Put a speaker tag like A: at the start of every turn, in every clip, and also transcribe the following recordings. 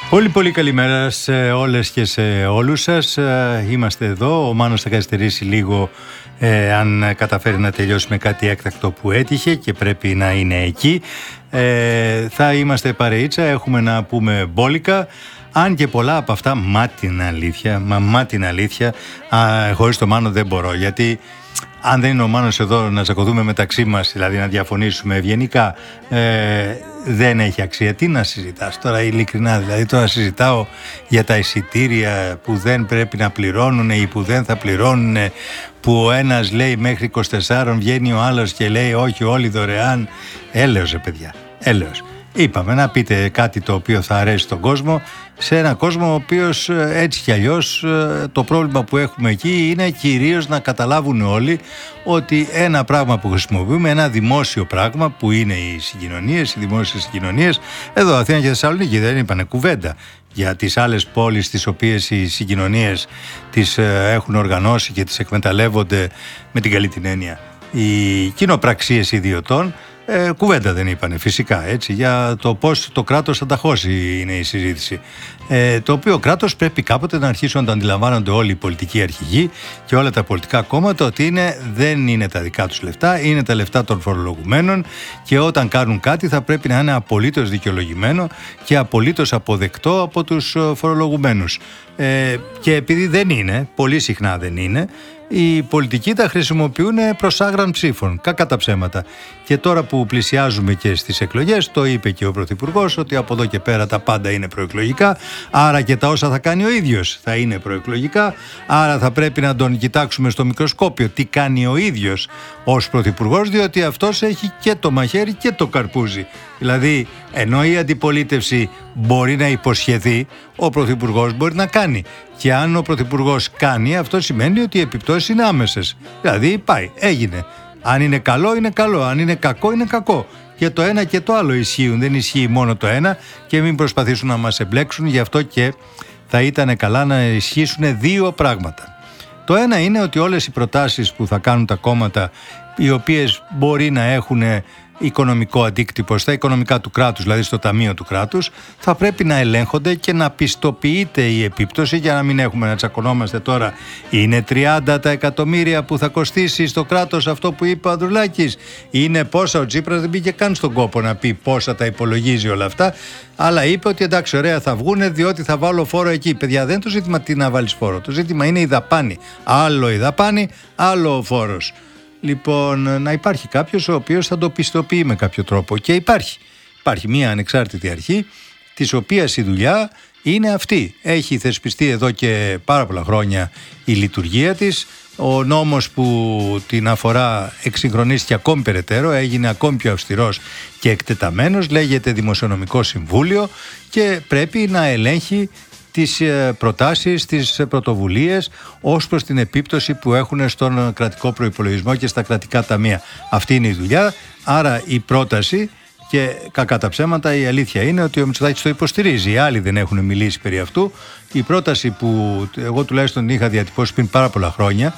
A: Πολύ καλημέρα σε όλες και σε όλους σας. Είμαστε εδώ, ο Μάνος θα καθυστερήσει λίγο αν καταφέρει να τελειώσει με κάτι έκτακτο που έτυχε και πρέπει να είναι εκεί. Θα είμαστε παρεΐτσα, έχουμε να πούμε μπόλικα. Αν και πολλά από αυτά, μα την αλήθεια, χωρίς το Μάνο δεν μπορώ, γιατί αν δεν είναι ο Μάνος εδώ να τσακωθούμε μεταξύ μας, δηλαδή να διαφωνήσουμε ευγενικά, δεν έχει αξία. Τι να συζητάς τώρα, ειλικρινά, δηλαδή τώρα συζητάω για τα εισιτήρια που δεν πρέπει να πληρώνουν ή που δεν θα πληρώνουν, που ο ένας λέει μέχρι 24, βγαίνει ο άλλος και λέει όχι, όλοι δωρεάν. Έλεος παιδιά, έλεος. Είπαμε να πείτε κάτι το οποίο θα αρέσει στον κόσμο, σε έναν κόσμο ο οποίος έτσι κι αλλιώς το πρόβλημα που έχουμε εκεί είναι κυρίως να καταλάβουν όλοι ότι ένα πράγμα που χρησιμοποιούμε, ένα δημόσιο πράγμα που είναι οι συγκοινωνίες, οι δημόσιες συγκοινωνίες, εδώ Αθήνα και Θεσσαλονίκη δεν είπανε κουβέντα για τις άλλες πόλεις τις οποίες οι συγκοινωνίες τις έχουν οργανώσει και τις εκμεταλλεύονται με την καλή την έννοια οι κοινοπραξίες ιδιωτών. Κουβέντα δεν είπανε φυσικά, έτσι, για το πώς το κράτος θα τα χώσει είναι η συζήτηση, το οποίο κράτος πρέπει κάποτε να αρχίσουν να το αντιλαμβάνονται όλοι οι πολιτικοί αρχηγοί και όλα τα πολιτικά κόμματα ότι δεν είναι τα δικά τους λεφτά, είναι τα λεφτά των φορολογουμένων και όταν κάνουν κάτι θα πρέπει να είναι απολύτως δικαιολογημένο και απολύτως αποδεκτό από τους φορολογουμένους, και επειδή δεν είναι, πολύ συχνά δεν είναι, οι πολιτικοί τα χρησιμοποιούν προς άγραν ψήφων, κακά τα ψέματα. Και τώρα που πλησιάζουμε και στις εκλογές, το είπε και ο Πρωθυπουργός ότι από εδώ και πέρα τα πάντα είναι προεκλογικά, άρα και τα όσα θα κάνει ο ίδιος θα είναι προεκλογικά, άρα θα πρέπει να τον κοιτάξουμε στο μικροσκόπιο τι κάνει ο ίδιος ως Πρωθυπουργός, διότι αυτός έχει και το μαχαίρι και το καρπούζι. Δηλαδή, ενώ η αντιπολίτευση μπορεί να υποσχεθεί, ο Πρωθυπουργός μπορεί να κάνει. Και αν ο Πρωθυπουργός κάνει, αυτό σημαίνει ότι οι επιπτώσεις είναι άμεσες. Δηλαδή, πάει, έγινε. Αν είναι καλό, είναι καλό. Αν είναι κακό, είναι κακό. Και το ένα και το άλλο ισχύουν. Δεν ισχύει μόνο το ένα και μην προσπαθήσουν να μας εμπλέξουν. Γι' αυτό και θα ήταν καλά να ισχύσουν δύο πράγματα. Το ένα είναι ότι όλες οι προτάσεις που θα κάνουν τα κόμματα, οι οποίες μπορεί να έχουν οικονομικό αντίκτυπο στα οικονομικά του κράτους, δηλαδή στο ταμείο του κράτους, θα πρέπει να ελέγχονται και να πιστοποιείται η επίπτωση, για να μην έχουμε να τσακωνόμαστε τώρα. Είναι 30 τα εκατομμύρια που θα κοστίσει στο κράτος αυτό που είπε ο Ανδρουλάκης, είναι πόσα? Ο Τσίπρας δεν πήγε καν στον κόπο να πει πόσα τα υπολογίζει όλα αυτά, αλλά είπε ότι εντάξει, ωραία, θα βγούνε διότι θα βάλω φόρο εκεί. Παιδιά, δεν είναι το ζήτημα τι να βάλεις φόρο, το ζήτημα είναι η δαπάνη. Άλλο η δαπάνη, άλλο ο φόρος. Λοιπόν, να υπάρχει κάποιος ο οποίος θα το πιστοποιεί με κάποιο τρόπο, και υπάρχει μια ανεξάρτητη αρχή της οποίας η δουλειά είναι αυτή. Έχει θεσπιστεί εδώ και πάρα πολλά χρόνια η λειτουργία της. Ο νόμος που την αφορά εξυγχρονίστηκε ακόμη περαιτέρω, έγινε ακόμη πιο αυστηρός και εκτεταμένος, λέγεται Δημοσιονομικό Συμβούλιο και πρέπει να ελέγχει τις προτάσεις, τις πρωτοβουλίες ως προς την επίπτωση που έχουν στον κρατικό προϋπολογισμό και στα κρατικά ταμεία. Αυτή είναι η δουλειά, άρα η πρόταση, και κακά τα ψέματα η αλήθεια είναι ότι ο Μητσοτάκης το υποστηρίζει, οι άλλοι δεν έχουν μιλήσει περί αυτού. Η πρόταση που εγώ τουλάχιστον είχα διατυπώσει πριν πάρα πολλά χρόνια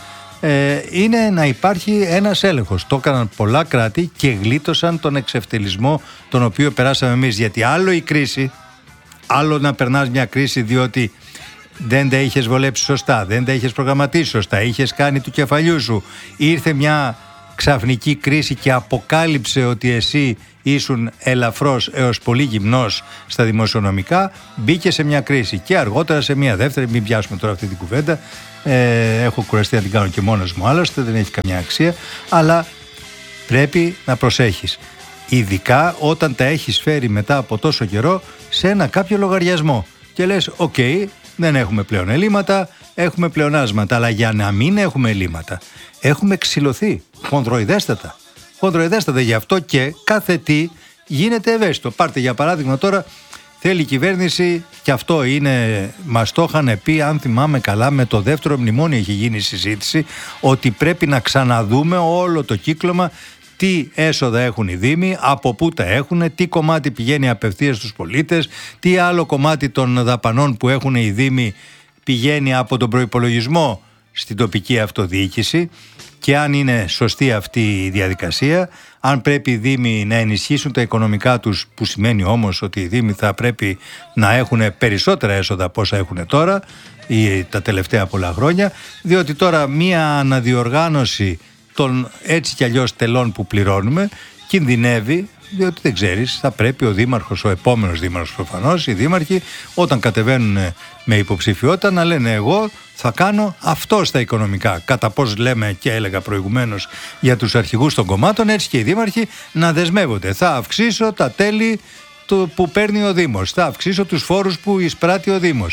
A: είναι να υπάρχει ένας έλεγχος. Το έκαναν πολλά κράτη και γλίτωσαν τον εξευτελισμό τον οποίο περάσαμε εμείς, γιατί άλλο η κρίση, άλλο να περνάς μια κρίση διότι δεν τα είχες βολέψει σωστά, δεν τα είχες προγραμματίσει σωστά, είχες κάνει του κεφαλιού σου, ήρθε μια ξαφνική κρίση και αποκάλυψε ότι εσύ ήσουν ελαφρώς έως πολύ γυμνός στα δημοσιονομικά, μπήκε σε μια κρίση και αργότερα σε μια δεύτερη. Μην πιάσουμε τώρα αυτή την κουβέντα, έχω κουραστεί να την κάνω και μόνος μου, άλλωστε δεν έχει καμιά αξία, αλλά πρέπει να προσέχεις, ειδικά όταν τα έχεις φέρει μετά από τόσο καιρό σε ένα κάποιο λογαριασμό και λες οκ, δεν έχουμε πλέον ελλείμματα, έχουμε πλεονάσματα, αλλά για να μην έχουμε ελλείμματα έχουμε ξυλωθεί χονδροειδέστατα, γι' αυτό και κάθε τι γίνεται ευαίσθητο. Πάρτε για παράδειγμα τώρα, θέλει η κυβέρνηση, και αυτό είναι, μας το είχαν πει, αν θυμάμαι καλά, με το δεύτερο μνημόνιο έχει γίνει η συζήτηση, ότι πρέπει να ξαναδούμε όλο το κύκλωμα, τι έσοδα έχουν οι Δήμοι, από πού τα έχουν, τι κομμάτι πηγαίνει απευθείας στους πολίτες, τι άλλο κομμάτι των δαπανών που έχουν οι Δήμοι πηγαίνει από τον προϋπολογισμό στην τοπική αυτοδιοίκηση και αν είναι σωστή αυτή η διαδικασία, αν πρέπει οι Δήμοι να ενισχύσουν τα οικονομικά τους, που σημαίνει όμως ότι οι Δήμοι θα πρέπει να έχουν περισσότερα έσοδα από όσα έχουν τώρα ή τα τελευταία πολλά χρόνια, διότι τώρα μία αναδιοργάνωση των έτσι κι αλλιώς τελών που πληρώνουμε κινδυνεύει, διότι δεν ξέρεις, θα πρέπει ο δήμαρχος, ο επόμενος δήμαρχος προφανώς, οι δήμαρχοι όταν κατεβαίνουν με υποψηφιότητα να λένε εγώ θα κάνω αυτό στα οικονομικά. Κατά πώς λέμε και έλεγα προηγουμένως για τους αρχηγούς των κομμάτων, έτσι και οι δήμαρχοι να δεσμεύονται. Θα αυξήσω τα τέλη που παίρνει ο Δήμος, θα αυξήσω τους φόρους που εισπράττει ο Δήμος.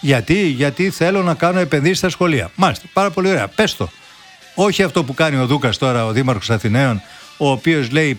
A: Γιατί θέλω να κάνω επενδύσεις στα σχολεία. Μάλιστα, πάρα πολύ ωραία, πες το. Όχι αυτό που κάνει ο Δούκας τώρα, ο Δήμαρχος Αθηναίων, ο οποίος λέει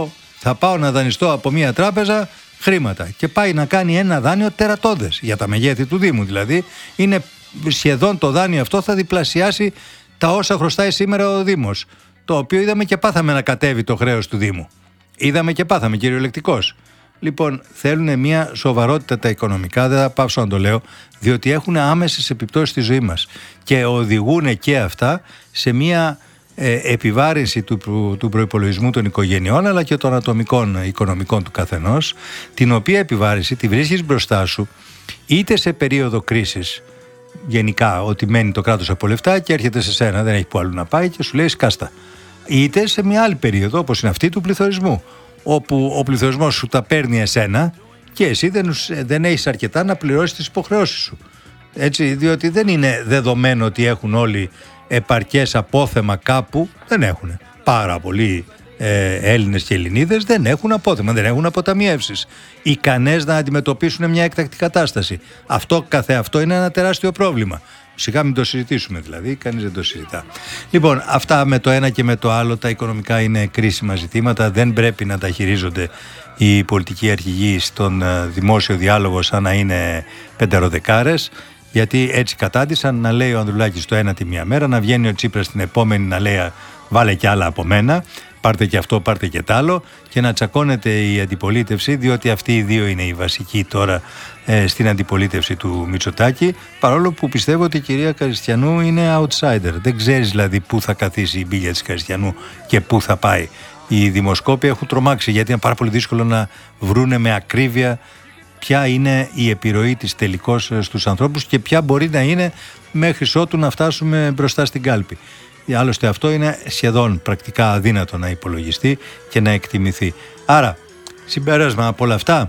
A: θα πάω να δανειστώ από μια τράπεζα χρήματα και πάει να κάνει ένα δάνειο τερατώδες για τα μεγέθη του Δήμου. Δηλαδή είναι σχεδόν το δάνειο αυτό θα διπλασιάσει τα όσα χρωστάει σήμερα ο Δήμος, το οποίο είδαμε και πάθαμε να κατέβει το χρέος του Δήμου. Είδαμε και πάθαμε κυριολεκτικώς. Λοιπόν, θέλουν μια σοβαρότητα τα οικονομικά, δεν θα πάψω να το λέω, διότι έχουν άμεσες επιπτώσεις στη ζωή μας και οδηγούν και αυτά σε μια επιβάρυνση του προϋπολογισμού των οικογενειών αλλά και των ατομικών οικονομικών του καθενός, την οποία επιβάρυνση τη βρίσκεις μπροστά σου είτε σε περίοδο κρίσης, γενικά ότι μένει το κράτος από λεφτά και έρχεται σε σένα, δεν έχει που αλλού να πάει και σου λέει σκάστα, είτε σε μια άλλη περίοδο όπως είναι αυτή του πληθωρισμού, όπου ο πληθωρισμός σου τα παίρνει εσένα και εσύ δεν έχεις αρκετά να πληρώσεις τις υποχρεώσεις σου. Έτσι, διότι δεν είναι δεδομένο ότι έχουν όλοι επαρκές απόθεμα κάπου, δεν έχουν. Πάρα πολλοί Έλληνες και Ελληνίδες δεν έχουν απόθεμα, δεν έχουν αποταμιεύσεις ικανές να αντιμετωπίσουν μια έκτακτη κατάσταση. Αυτό καθεαυτό είναι ένα τεράστιο πρόβλημα. Σιγά μην το συζητήσουμε δηλαδή, κανείς δεν το συζητά. Λοιπόν, αυτά με το ένα και με το άλλο, τα οικονομικά είναι κρίσιμα ζητήματα, δεν πρέπει να τα χειρίζονται οι πολιτικοί αρχηγοί στον δημόσιο διάλογο σαν να είναι πεντεροδεκάρες, γιατί έτσι κατάντησαν να λέει ο Ανδρουλάκης το ένα τη μία μέρα, να βγαίνει ο Τσίπρας την επόμενη να λέει βάλε κι άλλα από μένα, πάρτε και αυτό, πάρτε και τ' άλλο, και να τσακώνεται η αντιπολίτευση, διότι αυτοί οι δύο είναι οι βασικοί τώρα στην αντιπολίτευση του Μητσοτάκη, παρόλο που πιστεύω ότι η κυρία Καριστιανού είναι outsider. Δεν ξέρεις δηλαδή πού θα καθίσει η μπίλια της Καριστιανού και πού θα πάει. Οι δημοσκόποι έχουν τρομάξει, γιατί είναι πάρα πολύ δύσκολο να βρούνε με ακρίβεια ποια είναι η επιρροή της τελικώς στους ανθρώπους και ποια μπορεί να είναι μέχρι ότου να φτάσουμε μπροστά στην κάλπη. Άλλωστε αυτό είναι σχεδόν πρακτικά αδύνατο να υπολογιστεί και να εκτιμηθεί. Άρα, συμπέρασμα από όλα αυτά,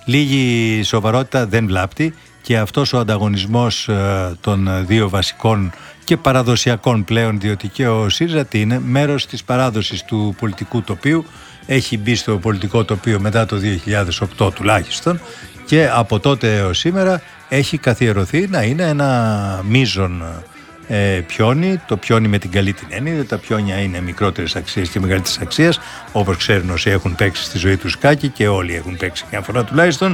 A: λίγη σοβαρότητα δεν βλάπτει και αυτός ο ανταγωνισμός των δύο βασικών και παραδοσιακών πλέον, διότι και ο ΣΥΡΙΖΑ είναι μέρος της παράδοσης του πολιτικού τοπίου, έχει μπει στο πολιτικό τοπίο μετά το 2008 τουλάχιστον και από τότε έως σήμερα έχει καθιερωθεί να είναι ένα μείζον πιόνι, το πιόνι με την καλή την έννοια, τα πιόνια είναι μικρότερες αξίες και μεγαλύτερες αξίες, όπως ξέρουν όσοι έχουν παίξει στη ζωή τους σκάκι και όλοι έχουν παίξει μια φορά τουλάχιστον,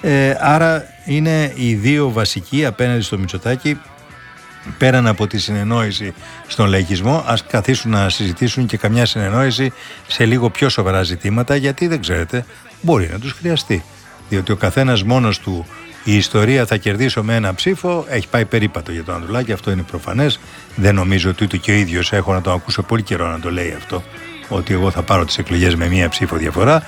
A: άρα είναι οι δύο βασικοί απέναντι στο Μητσοτάκη. Πέραν από τη συνεννόηση στον λαϊκισμό, ας καθίσουν να συζητήσουν και καμιά συνεννόηση σε λίγο πιο σοβαρά ζητήματα, γιατί δεν ξέρετε, μπορεί να τους χρειαστεί, διότι ο καθένας μόνος του, η ιστορία θα κερδίσω με ένα ψήφο, έχει πάει περίπατο για τον Ανδρουλάκη, αυτό είναι προφανές. Δεν νομίζω ότι ούτε και ο ίδιος, έχω να το ακούσω πολύ καιρό να το λέει αυτό, ότι εγώ θα πάρω τις εκλογές με μία ψήφο διαφορά.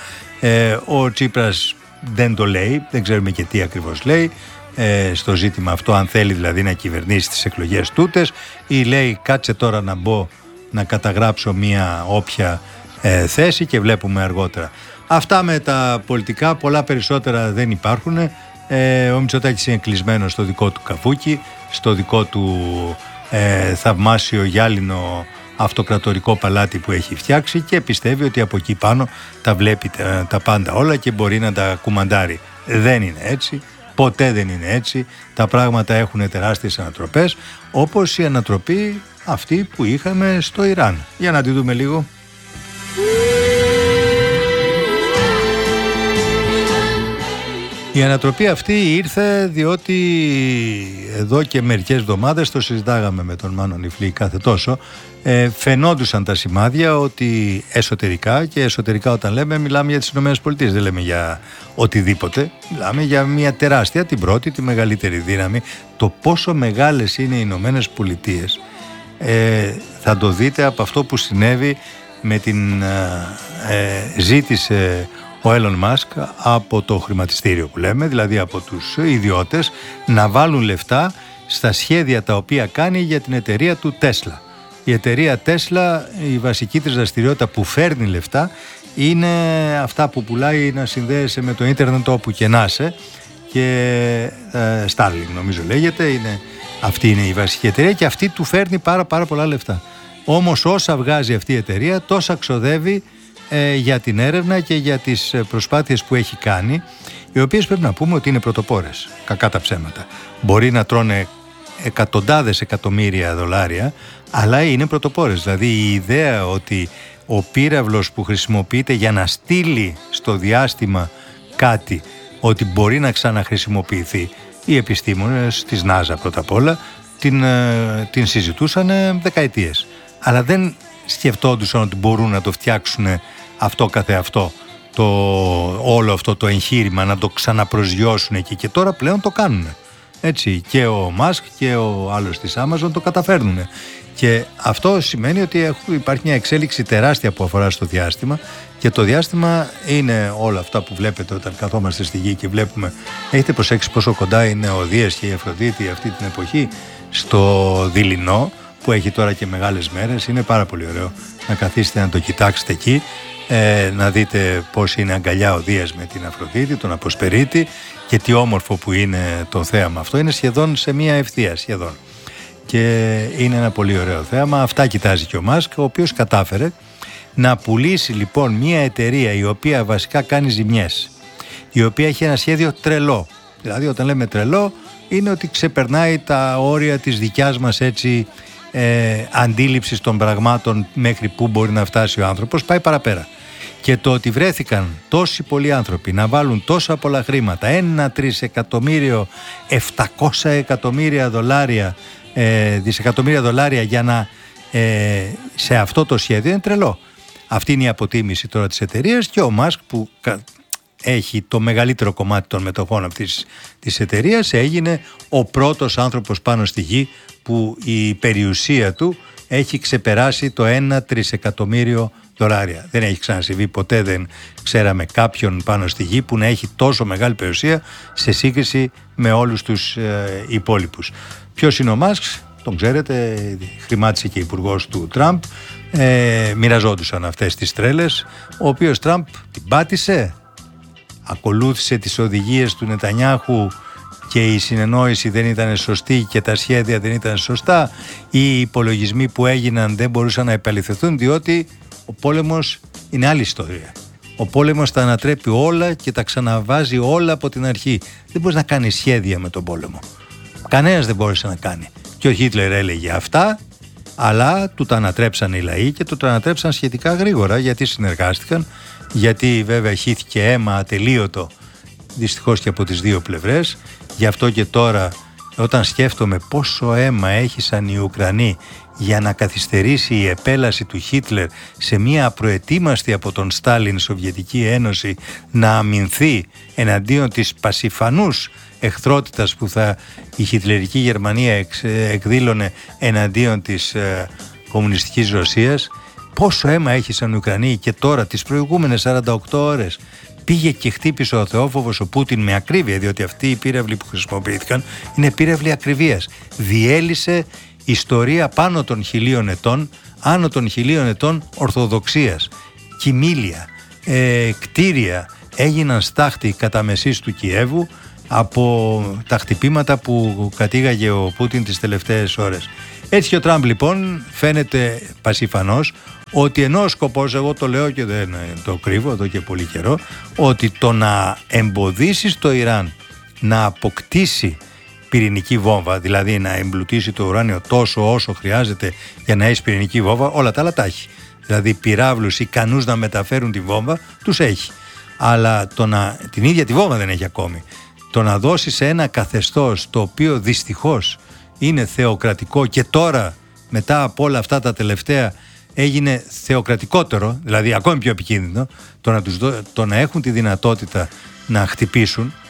A: Ο Τσίπρας δεν το λέει, δεν ξέρουμε και τι ακριβώς λέει στο ζήτημα αυτό, αν θέλει δηλαδή να κυβερνήσει τις εκλογές τούτες ή λέει κάτσε τώρα να μπω να καταγράψω μία όποια θέση και βλέπουμε αργότερα. Αυτά με τα πολιτικά, πολλά περισσότερα δεν υπάρχουν. Ο Μητσοτάκης είναι κλεισμένος στο δικό του καφούκι, στο δικό του θαυμάσιο γυάλινο αυτοκρατορικό παλάτι που έχει φτιάξει και πιστεύει ότι από εκεί πάνω τα βλέπει τα πάντα όλα και μπορεί να τα κουμαντάρει. Δεν είναι έτσι, ποτέ δεν είναι έτσι. Τα πράγματα έχουν τεράστιες ανατροπές, όπως η ανατροπή αυτή που είχαμε στο Ιράν. Για να τη δούμε λίγο. Η ανατροπή αυτή ήρθε διότι εδώ και μερικές εβδομάδες, το συζητάγαμε με τον Μάνο Νιφλή κάθε τόσο, φαινόντουσαν τα σημάδια ότι εσωτερικά, και εσωτερικά όταν λέμε μιλάμε για τις ΗΠΑ, δεν λέμε για οτιδήποτε, μιλάμε για μια τεράστια, την πρώτη, τη μεγαλύτερη δύναμη. Το πόσο μεγάλες είναι οι ΗΠΑ θα το δείτε από αυτό που συνέβη με την ζήτησε ο Elon Musk από το χρηματιστήριο που λέμε, δηλαδή από τους ιδιώτες, να βάλουν λεφτά στα σχέδια τα οποία κάνει για την εταιρεία του Tesla. Η εταιρεία Tesla, η βασική της δραστηριότητα που φέρνει λεφτά είναι αυτά που πουλάει, να συνδέεσαι με το ίντερνετ όπου και να είσαι, και Starlink νομίζω λέγεται, αυτή είναι η βασική εταιρεία και αυτή του φέρνει πάρα πολλά λεφτά. Όμως όσα βγάζει αυτή η εταιρεία τόσα ξοδεύει για την έρευνα και για τις προσπάθειες που έχει κάνει, οι οποίες πρέπει να πούμε ότι είναι πρωτοπόρες, κακά τα ψέματα. Μπορεί να τρώνε εκατοντάδες εκατομμύρια δολάρια, αλλά είναι πρωτοπόρες. Δηλαδή η ιδέα ότι ο πύραυλος που χρησιμοποιείται για να στείλει στο διάστημα κάτι, ότι μπορεί να ξαναχρησιμοποιηθεί, οι επιστήμονες της NASA πρώτα απ' όλα την συζητούσαν δεκαετίες, αλλά δεν σκεφτόντουσαν ότι μπορούν να το φτιάξουν αυτό καθεαυτό, όλο αυτό το εγχείρημα, να το ξαναπροσγειώσουν εκεί, και τώρα πλέον το κάνουν. Έτσι, και ο Musk και ο άλλος της Amazon το καταφέρνουν. Και αυτό σημαίνει ότι υπάρχει μια εξέλιξη τεράστια που αφορά στο διάστημα, και το διάστημα είναι όλα αυτά που βλέπετε όταν καθόμαστε στη γη και βλέπουμε. Έχετε προσέξει πόσο κοντά είναι ο Δίας και η Αφροδίτη αυτή την εποχή στο δειλινό, που έχει τώρα και μεγάλες μέρες? Είναι πάρα πολύ ωραίο να καθίσετε να το κοιτάξετε εκεί, να δείτε πώς είναι αγκαλιά ο Δίας με την Αφροδίτη, τον Αποσπερίτη, και τι όμορφο που είναι το θέαμα αυτό. Είναι σχεδόν σε μία ευθεία, σχεδόν. Και είναι ένα πολύ ωραίο θέαμα. Αυτά κοιτάζει και ο Μάσκ, ο οποίος κατάφερε να πουλήσει λοιπόν μία εταιρεία η οποία βασικά κάνει ζημιές, η οποία έχει ένα σχέδιο τρελό. Δηλαδή όταν λέμε τρελό είναι ότι ξεπερνάει τα όρια της δικιάς μας αντίληψης των πραγμάτων, μέχρι που μπορεί να φτάσει ο άνθρωπος, πάει παραπέρα. Και το ότι βρέθηκαν τόσοι πολλοί άνθρωποι να βάλουν τόσα πολλά χρήματα, 1.300.700.000.000 δολάρια, δισεκατομμύρια δολάρια σε αυτό το σχέδιο, είναι τρελό. Αυτή είναι η αποτίμηση τώρα της εταιρείας, και ο Μάσκ, που έχει το μεγαλύτερο κομμάτι των μετοχών αυτής της εταιρείας, έγινε ο πρώτος άνθρωπος πάνω στη γη που η περιουσία του έχει ξεπεράσει το 1 τρισεκατομμύριο δολάρια. Δεν έχει ξανασυμβεί ποτέ, δεν ξέραμε κάποιον πάνω στη γη που να έχει τόσο μεγάλη περιουσία σε σύγκριση με όλους τους υπόλοιπους. Ποιος είναι ο Μάσκ? Τον ξέρετε, χρημάτισε και υπουργός του Τραμπ, μοιραζόντουσαν αυτές τις τρέλες. Ο οποίος Τραμπ την πάτησε, ακολούθησε τις οδηγίες του Νετανιάχου και η συνεννόηση δεν ήταν σωστή και τα σχέδια δεν ήταν σωστά, ή οι υπολογισμοί που έγιναν δεν μπορούσαν να επαληθευτούν, διότι ο πόλεμος είναι άλλη ιστορία. Ο πόλεμος τα ανατρέπει όλα και τα ξαναβάζει όλα από την αρχή. Δεν μπορείς να κάνεις σχέδια με τον πόλεμο. Κανένας δεν μπόρεσε να κάνει. Και ο Χίτλερ έλεγε αυτά, αλλά του τα ανατρέψαν οι λαοί, και του τα ανατρέψαν σχετικά γρήγορα, γιατί συνεργάστηκαν, γιατί βέβαια χύθηκε αίμα ατελείωτο, δυστυχώς και από τις δύο πλευρές. Γι' αυτό και τώρα, όταν σκέφτομαι πόσο αίμα έχησαν οι Ουκρανοί για να καθυστερήσει η επέλαση του Χίτλερ σε μια προετοίμαστη από τον Στάλιν Σοβιετική Ένωση να αμυνθεί εναντίον της πασιφανούς εχθρότητας που η χιτλερική Γερμανία εκδήλωνε εναντίον της κομμουνιστικής Ρωσίας, πόσο αίμα έχησαν οι Ουκρανοί. Και τώρα τις προηγούμενες 48 ώρες πήγε και χτύπησε ο θεόφοβος ο Πούτιν με ακρίβεια, διότι αυτοί οι πύραυλοι που χρησιμοποιήθηκαν είναι πύραυλοι ακριβίας. Διέλυσε ιστορία πάνω των 1.000 ετών, άνω των 1.000 ετών ορθοδοξίας, κοιμήλια, κτίρια έγιναν στάχτη κατά μεσής του Κιέβου από τα χτυπήματα που κατήγαγε ο Πούτιν τις τελευταίες ώρες. Έτσι και ο Τραμπ λοιπόν φαίνεται πασιφανός ότι ενώ ο σκοπός, εγώ το λέω και δεν το κρύβω εδώ και πολύ καιρό, ότι το να εμποδίσει το Ιράν να αποκτήσει πυρηνική βόμβα, δηλαδή να εμπλουτίσει το ουράνιο τόσο όσο χρειάζεται για να έχει πυρηνική βόμβα, όλα τα άλλα τα έχει. Δηλαδή πυράβλους ικανούς να μεταφέρουν τη βόμβα τους έχει. Αλλά την ίδια τη βόμβα δεν έχει ακόμη. Το να δώσει σε ένα καθεστώς το οποίο δυστυχώς είναι θεοκρατικό, και τώρα μετά από όλα αυτά τα τελευταία έγινε θεοκρατικότερο, δηλαδή ακόμη πιο επικίνδυνο, το να έχουν τη δυνατότητα να χτυπήσουν,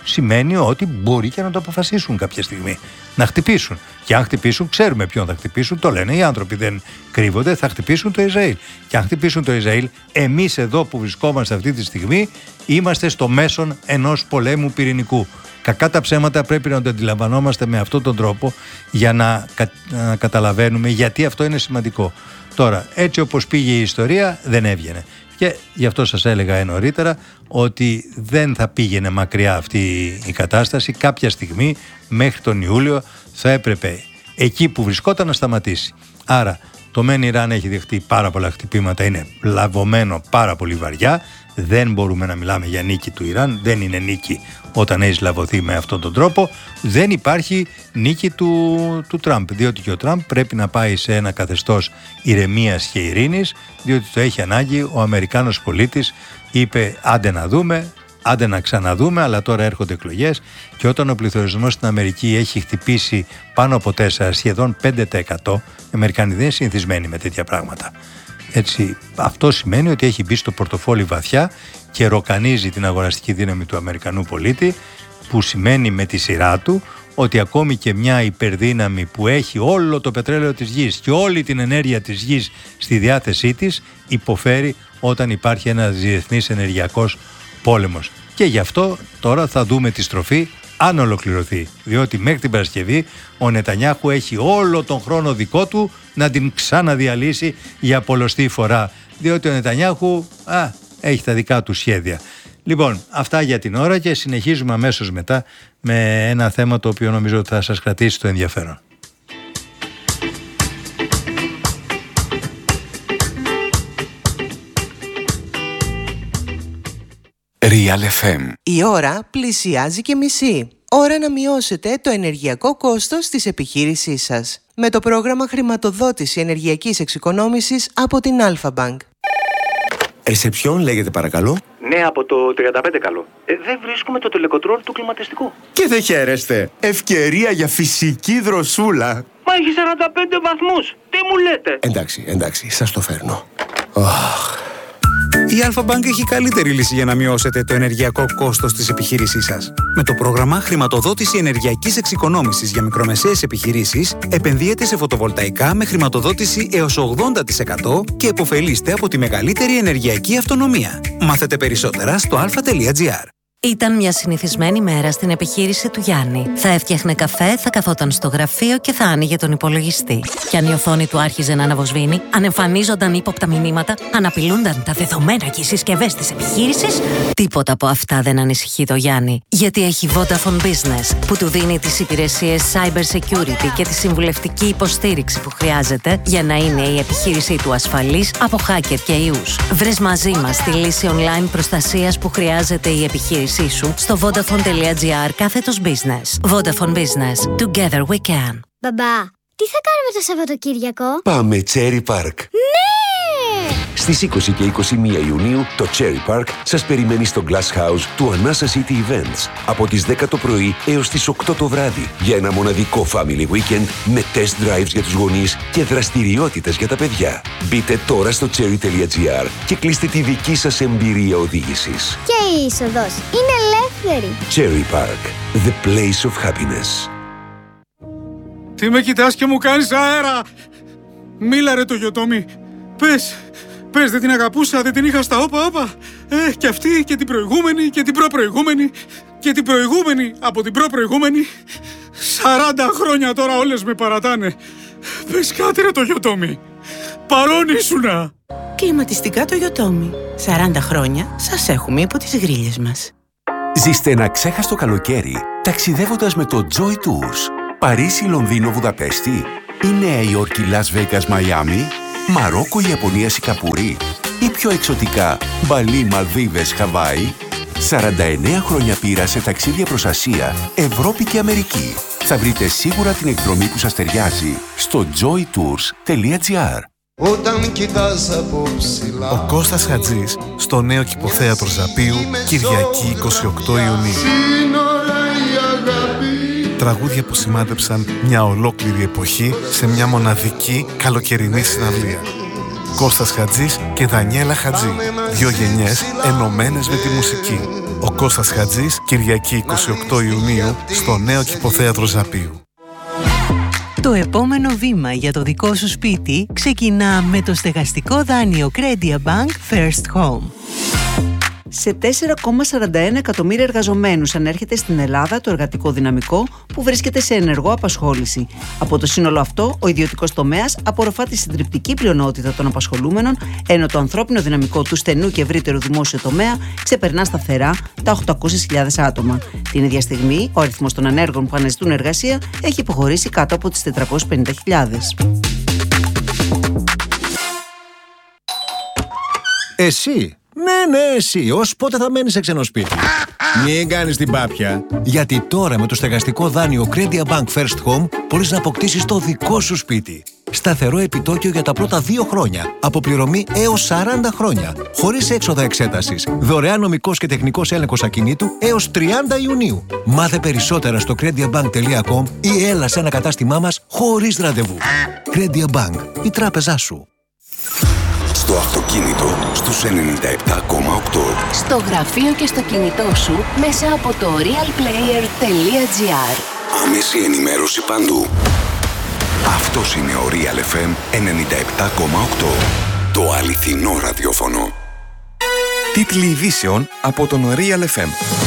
A: σημαίνει ότι μπορεί και να το αποφασίσουν κάποια στιγμή. Να χτυπήσουν. Και αν χτυπήσουν, ξέρουμε ποιον θα χτυπήσουν. Το λένε οι άνθρωποι, δεν κρύβονται. Θα χτυπήσουν το Ισραήλ. Και αν χτυπήσουν το Ισραήλ, εμείς εδώ που βρισκόμαστε αυτή τη στιγμή, είμαστε στο μέσον ενός πολέμου πυρηνικού. Κακά τα ψέματα πρέπει να το αντιλαμβανόμαστε με αυτόν τον τρόπο για να καταλαβαίνουμε γιατί αυτό είναι σημαντικό. Τώρα, έτσι όπως πήγε η ιστορία, δεν έβγαινε. Και γι' αυτό σας έλεγα νωρίτερα ότι δεν θα πήγαινε μακριά αυτή η κατάσταση. Κάποια στιγμή, μέχρι τον Ιούλιο, θα έπρεπε εκεί που βρισκόταν να σταματήσει. Άρα, το μεν Ιράν έχει δεχτεί πάρα πολλά χτυπήματα, είναι λαβωμένο πάρα πολύ βαριά. Δεν μπορούμε να μιλάμε για νίκη του Ιράν, δεν είναι νίκη όταν έχει λαβωθεί με αυτόν τον τρόπο. Δεν υπάρχει νίκη του Τραμπ, διότι και ο Τραμπ πρέπει να πάει σε ένα καθεστώς ηρεμίας και ειρήνης, διότι το έχει ανάγκη. Ο Αμερικάνος πολίτης είπε άντε να δούμε, άντε να ξαναδούμε, αλλά τώρα έρχονται εκλογές και όταν ο πληθωρισμός στην Αμερική έχει χτυπήσει πάνω από 4, σχεδόν 5%, οι Αμερικανοί δεν είναι συνηθισμένοι με τέτοια πράγματα. Έτσι, αυτό σημαίνει ότι έχει μπει στο πορτοφόλι βαθιά και ροκανίζει την αγοραστική δύναμη του Αμερικανού πολίτη, που σημαίνει με τη σειρά του ότι ακόμη και μια υπερδύναμη που έχει όλο το πετρέλαιο της γης και όλη την ενέργεια της γης στη διάθεσή της υποφέρει όταν υπάρχει ένας διεθνής ενεργειακός πόλεμος. Και γι' αυτό τώρα θα δούμε τη στροφή αν ολοκληρωθεί, διότι μέχρι την Παρασκευή ο Νετανιάχου έχει όλο τον χρόνο δικό του να την ξαναδιαλύσει για πολλοστή φορά, διότι ο Νετανιάχου έχει τα δικά του σχέδια. Λοιπόν, αυτά για την ώρα και συνεχίζουμε αμέσως μετά με ένα θέμα το οποίο νομίζω ότι θα σας κρατήσει το ενδιαφέρον.
B: Real FM.
C: Η ώρα πλησιάζει και μισή. Ώρα να μειώσετε το ενεργειακό κόστος της επιχείρησής σας με το πρόγραμμα χρηματοδότηση ενεργειακής εξοικονόμησης από την Alpha Bank.
D: Σε ποιον λέγεται παρακαλώ?
E: Ναι, από το 35 καλό. Δεν βρίσκουμε το τελεκοτρόλ του κλιματιστικού.
D: Και δεν χαίρεστε. Ευκαιρία για φυσική δροσούλα.
E: Μα έχει 45 βαθμούς. Τι μου λέτε?
D: Εντάξει, σας το φέρνω.
B: Η Alpha Bank έχει καλύτερη λύση για να μειώσετε το ενεργειακό κόστος της επιχείρησής σας. Με το πρόγραμμα χρηματοδότηση ενεργειακής εξοικονόμησης για μικρομεσαίες επιχειρήσεις, επενδύετε σε φωτοβολταϊκά με χρηματοδότηση έως 80% και επωφελείστε από τη μεγαλύτερη ενεργειακή αυτονομία. Μάθετε περισσότερα στο alpha.gr.
F: Ήταν μια συνηθισμένη μέρα στην επιχείρηση του Γιάννη. Θα έφτιαχνε καφέ, θα καθόταν στο γραφείο και θα άνοιγε τον υπολογιστή. Και αν η οθόνη του άρχιζε να αναβοσβήνει, αν εμφανίζονταν ύποπτα μηνύματα, αν απειλούνταν τα δεδομένα και οι συσκευές της επιχείρησης, τίποτα από αυτά δεν ανησυχεί το Γιάννη. Γιατί έχει Vodafone Business, που του δίνει τις υπηρεσίες cyber security και τη συμβουλευτική υποστήριξη που χρειάζεται για να είναι η επιχείρησή του ασφαλής από hacker και ιούς. Βρες μαζί μας τη λύση online προστασίας που χρειάζεται η επιχείρηση σου στο vodafone.gr/business. Vodafone Business. Together we can.
G: Μπαμπά, τι θα κάνουμε το Σαββατοκύριακο?
D: Πάμε Cherry Park.
G: Ναι!
D: Στις 20 και 21 Ιουνίου το Cherry Park σας περιμένει στο Glass House του Anasa City Events από τις 10 το πρωί έως τις 8 το βράδυ για ένα μοναδικό family weekend με test drives για τους γονείς και δραστηριότητες για τα παιδιά. Μπείτε τώρα στο cherry.gr και κλείστε τη δική σας εμπειρία οδήγησης.
G: Και η είσοδος είναι ελεύθερη.
D: Cherry Park, the place of happiness.
H: Τι με κοιτάς και μου κάνεις αέρα? Μίλα ρε το Γιωτόμι. Πες, δεν την αγαπούσα, δεν την είχα στα όπα. Και αυτή και την προηγούμενη και την προπροηγούμενη και την προηγούμενη από την προπροηγούμενη. 40 χρόνια τώρα όλες με παρατάνε. Πες κάτι ρε το Γιωτόμι. Παρόν ήσουνα.
C: Κλιματιστικά το Γιωτόμι. 40 χρόνια σας έχουμε υπό τις γρίλες μας.
I: Ζήστε ένα ξέχαστο καλοκαίρι ταξιδεύοντας με το Joy Tours. Παρίσι, Λονδίνο, Βουδαπέστη ή Νέα Υόρκη, Las Vegas, Μαϊάμι, Μαρόκο, Ιαπωνία, Σικαπούρη ή πιο εξωτικά Μπαλί, Μαλδίβες, Χαβάη. 49 χρόνια πείρα σε ταξίδια προς Ασία, Ευρώπη και Αμερική. Θα βρείτε σίγουρα την εκδρομή που σας ταιριάζει στο joytours.gr.
J: Όταν κοιτάς από ψηλά.
K: Ο Κώστας Χατζής στο νέο κηποθέατρο Ζαπίου, Κυριακή 28 Ιουνίου. Τραγούδια που σημάδεψαν μια ολόκληρη εποχή σε μια μοναδική καλοκαιρινή συναυλία. Κώστας Χατζής και Δανιέλα Χατζή. 2 γενιές ενωμένες με τη μουσική. Ο Κώστας Χατζής, Κυριακή 28 Ιουνίου, στο νέο Κηποθέατρο Ζαπίου.
C: Το επόμενο βήμα για το δικό σου σπίτι ξεκινά με το στεγαστικό δάνειο Credia Bank First Home.
L: Σε 4,41 εκατομμύρια εργαζομένους ανέρχεται στην Ελλάδα το εργατικό δυναμικό που βρίσκεται σε ενεργό απασχόληση. Από το σύνολο αυτό, ο ιδιωτικός τομέας απορροφά τη συντριπτική πλειονότητα των απασχολούμενων, ενώ το ανθρώπινο δυναμικό του στενού και ευρύτερου δημόσιου τομέα ξεπερνά σταθερά τα 800.000 άτομα. Την ίδια στιγμή, ο αριθμός των ανέργων που αναζητούν εργασία έχει υποχωρήσει κάτω από τις 450.000.
M: Εσύ! Ναι, εσύ. Ως πότε θα μένεις σε ξένο σπίτι? Μην κάνεις την πάπια. Γιατί τώρα με το στεγαστικό δάνειο Credia Bank First Home μπορείς να αποκτήσεις το δικό σου σπίτι. Σταθερό επιτόκιο για τα πρώτα 2 χρόνια. Αποπληρωμή έως 40 χρόνια. Χωρίς έξοδα εξέτασης. Δωρεάν νομικός και τεχνικός έλεγχος ακινήτου έως 30 Ιουνίου. Μάθε περισσότερα στο crediabank.com ή έλα σε ένα κατάστημά μας χωρίς ραντεβού. Credia Bank. Η τράπεζά σου.
D: Στο αυτοκίνητο στους 97,8.
N: Στο γραφείο και στο κινητό σου μέσα από το realplayer.gr.
D: Άμεση ενημέρωση παντού. Αυτός είναι ο Real FM 97,8. Το αληθινό ραδιόφωνο.
O: Τίτλοι ειδήσεων από τον Real FM.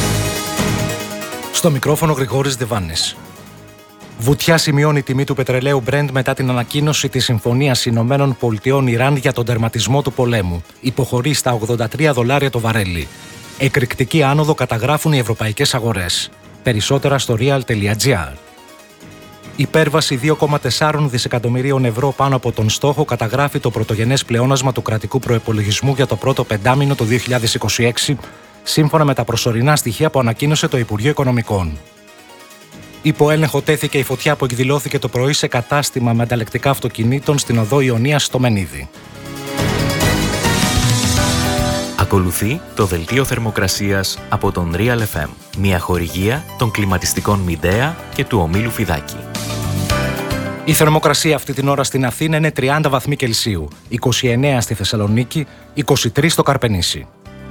P: Στο μικρόφωνο Γρηγόρης Δεβάνης. Βουτιά σημειώνει η τιμή του πετρελαίου Brent μετά την ανακοίνωση της Συμφωνίας Ηνωμένων Πολιτειών Ιράν για τον τερματισμό του πολέμου. Υποχωρεί στα $83 το βαρέλι. Εκρηκτική άνοδο καταγράφουν οι ευρωπαϊκές αγορές. Περισσότερα στο real.gr. Υπέρβαση 2,4 δισεκατομμυρίων ευρώ πάνω από τον στόχο καταγράφει το πρωτογενές πλεόνασμα του κρατικού προϋπολογισμού για το πρώτο πεντάμινο του 2026, σύμφωνα με τα προσωρινά στοιχεία που ανακοίνωσε το Υπουργείο Οικονομικών. Υπό έλεγχο τέθηκε η φωτιά που εκδηλώθηκε το πρωί σε κατάστημα με ανταλλεκτικά αυτοκινήτων στην οδό Ιωνίας στο Μενίδη.
Q: Ακολουθεί το δελτίο θερμοκρασίας από τον Real FM, μια χορηγία των κλιματιστικών Μιντέα και του ομίλου Φιδάκη.
P: Η θερμοκρασία αυτή την ώρα στην Αθήνα είναι 30 βαθμοί Κελσίου, 29 στη Θεσσαλονίκη, 23 στο Καρπενήσι.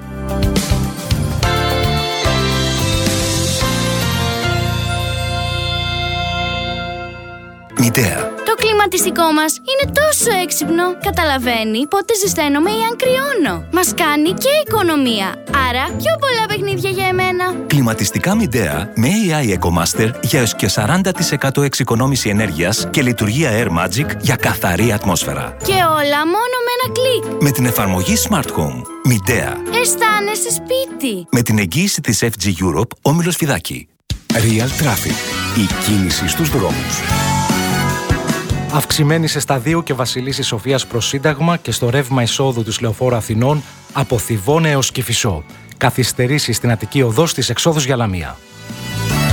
M: Μητέα.
G: Το κλιματιστικό μας είναι τόσο έξυπνο. Καταλαβαίνει πότε ζεσταίνομαι ή αν κρυώνω. Μας κάνει και οικονομία. Άρα πιο πολλά παιχνίδια για εμένα.
O: Κλιματιστικά Μιντέα με AI EcoMaster για έως και 40% εξοικονόμηση ενέργειας και λειτουργία Air Magic για καθαρή ατμόσφαιρα.
G: Και όλα μόνο με ένα κλικ.
O: Με την εφαρμογή Smart Home. Μιντέα.
G: Αισθάνεσαι σπίτι.
O: Με την εγγύηση της FG Europe, όμιλος Φιδάκη.
M: Real Traffic. Η κίνηση στους δρόμους.
P: Αυξημένη σε Σταδίου και Βασιλίσσης Σοφίας προς Σύνταγμα και στο ρεύμα εισόδου της Λεωφόρου Αθηνών από Θηβών έως Κηφισό. Καθυστερήσεις στην Αττική Οδό στις εξόδους για Λαμία.